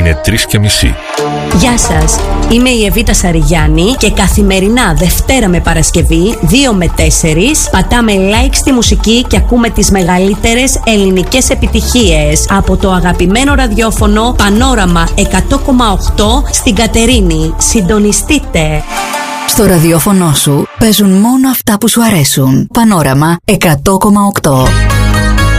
Είναι 3:30. Γεια σας, είμαι η Εβίτα Σαριγιάννη και καθημερινά Δευτέρα με Παρασκευή 2 με 4 πατάμε like στη μουσική και ακούμε τις μεγαλύτερες ελληνικές επιτυχίες από το αγαπημένο ραδιόφωνο Πανόραμα 100,8 στην Κατερίνη. Συντονιστείτε! Στο ραδιόφωνο σου παίζουν μόνο αυτά που σου αρέσουν. Πανόραμα 100,8.